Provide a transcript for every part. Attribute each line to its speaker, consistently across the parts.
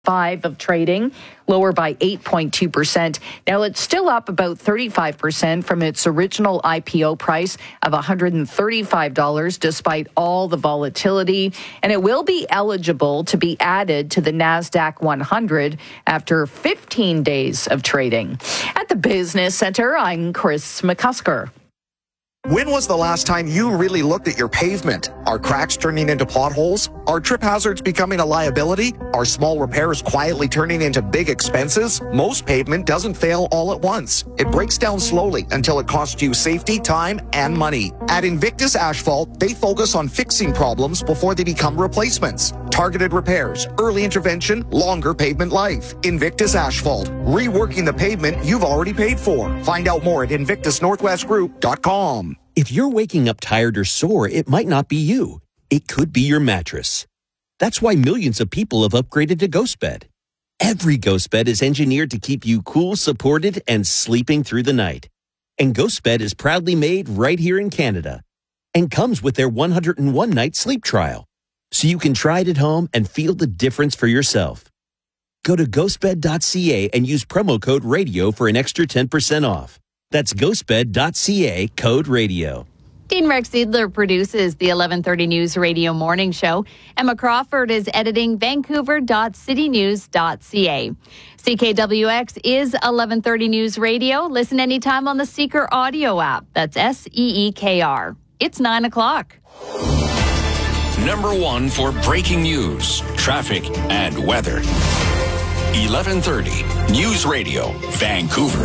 Speaker 1: 5 of trading, lower by 8.2%. Now it's still up about 35% from its original IPO price of $135 despite all the volatility, and it will be eligible to be added to the NASDAQ 100 after 15 days of trading. At the Business Center, I'm Chris McCusker.
Speaker 2: When was the last time you really looked at your pavement? Are cracks turning into potholes? Are trip hazards becoming a liability? Are small repairs quietly turning into big expenses? Most pavement doesn't fail all at once. It breaks down slowly until it costs you safety, time, and money. At Invictus Asphalt, they focus on fixing problems before they become replacements. Targeted repairs, early intervention, longer pavement life. Invictus Asphalt, reworking the pavement you've already paid for. Find out more at invictusnorthwestgroup.com.
Speaker 3: If you're waking up tired or sore, it might not be you. It could be your mattress. That's why millions of people have upgraded to GhostBed. Every GhostBed is engineered to keep you cool, supported, and sleeping through the night. And GhostBed is proudly made right here in Canada and comes with their 101-night sleep trial, so you can try it at home and feel the difference for yourself. Go to ghostbed.ca and use promo code RADIO for an extra 10% off. That's ghostbed.ca, code radio.
Speaker 4: Dean Rex Seidler produces the 11:30 News Radio Morning Show. Emma Crawford is editing vancouver.citynews.ca. CKWX is 11:30 News Radio. Listen anytime on the Seeker audio app. That's SEEKR. It's 9 o'clock.
Speaker 5: Number one for breaking news, traffic, and weather. 11:30 News Radio, Vancouver.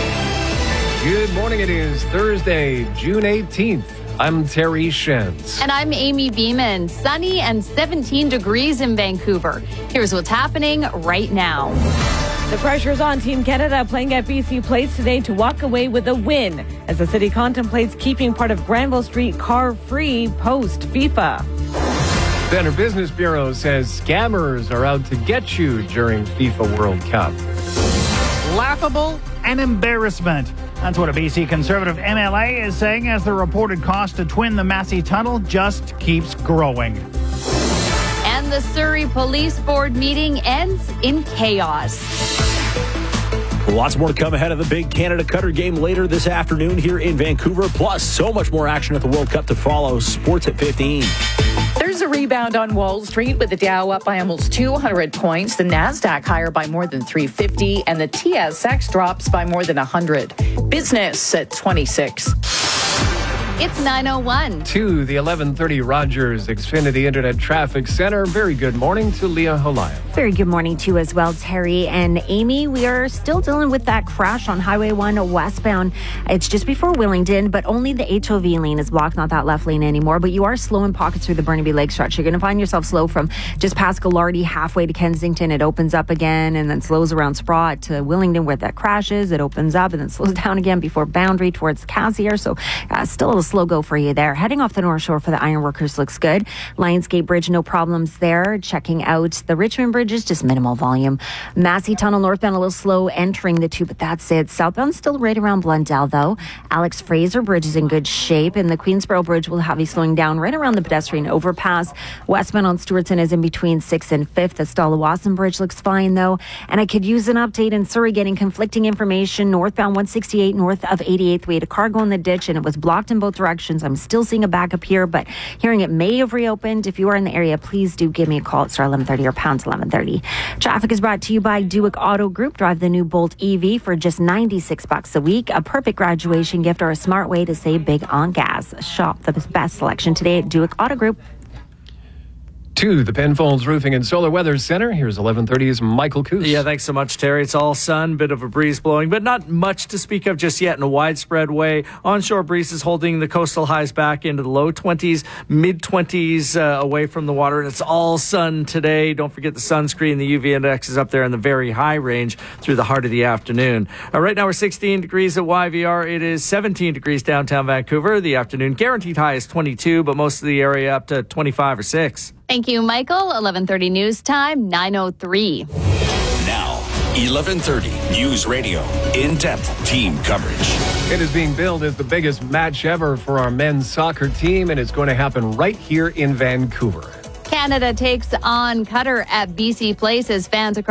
Speaker 6: Good morning. It is Thursday, June 18th. I'm Terry Shentz.
Speaker 4: And I'm Amy Beeman. Sunny and 17 degrees in Vancouver. Here's what's happening right now.
Speaker 7: The pressure's on Team Canada playing at BC Place today to walk away with a win as the city contemplates keeping part of Granville Street car-free post-FIFA.
Speaker 6: Better Business Bureau says scammers are out to get you during FIFA World Cup.
Speaker 8: Laughable and embarrassment. That's what a BC Conservative MLA is saying as the reported cost to twin the Massey Tunnel just keeps growing.
Speaker 4: And the Surrey Police Board meeting ends in chaos.
Speaker 9: Lots more to come ahead of the big Canada Qatar game later this afternoon here in Vancouver. Plus, so much more action at the World Cup to follow. Sports at 15.
Speaker 1: There's a rebound on Wall Street with the Dow up by almost 200 points, the NASDAQ higher by more than 350, and the TSX drops by more than 100. Business at 26.
Speaker 4: It's 9:01.
Speaker 6: To the 11:30 Rogers Xfinity Internet Traffic Center. Very good morning to Leah Holaya.
Speaker 10: Very good morning to you as well, Terry and Amy. We are still dealing with that crash on Highway 1 westbound. It's just before Willingdon, but only the HOV lane is blocked, not that left lane anymore. But you are slow in pockets through the Burnaby Lake stretch. You're going to find yourself slow from just past Gallardi halfway to Kensington. It opens up again and then slows around Sprott to Willingdon where that crashes. It opens up and then slows down again before Boundary towards Cassiar. So still a slow go for you there. Heading off the North Shore for the Ironworkers looks good. Lionsgate Bridge, no problems there. Checking out the Richmond Bridges, just minimal volume. Massey Tunnel northbound a little slow entering the two, but that's it. Southbound still right around Blundell though. Alex Fraser Bridge is in good shape, and the Queensboro Bridge will have you slowing down right around the pedestrian overpass. Westbound on Stewartson is in between 6th and 5th. The Stalawasan Bridge looks fine though, and I could use an update in Surrey getting conflicting information. Northbound 168 north of 88th. We had a car go in the ditch and it was blocked in both directions. I'm still seeing a backup here, but hearing it may have reopened. If you are in the area, please do give me a call at star 1130 or pound 1130. Traffic is brought to you by Duick Auto Group. Drive the new Bolt EV for just $96 a week. A perfect graduation gift or a smart way to save big on gas. Shop the best selection today at Duick Auto Group.
Speaker 6: To the Penfolds Roofing and Solar Weather Center, here's 11:30's Michael Coos.
Speaker 11: Yeah, thanks so much, Terry. It's all sun, bit of a breeze blowing, but not much to speak of just yet in a widespread way. Onshore breezes holding the coastal highs back into the low 20s, mid-20s away from the water, and it's all sun today. Don't forget the sunscreen. The UV index is up there in the very high range through the heart of the afternoon. Right now we're 16 degrees at YVR. It is 17 degrees downtown Vancouver. The afternoon guaranteed high is 22, but most of the area up to 25 or 6.
Speaker 4: Thank you, Michael. 11:30 news time, 9:03.
Speaker 5: Now, 11:30 News Radio. In-depth team coverage.
Speaker 6: It is being billed as the biggest match ever for our men's soccer team, and it's going to happen right here in Vancouver.
Speaker 4: Canada takes on Qatar at BC Place as fans across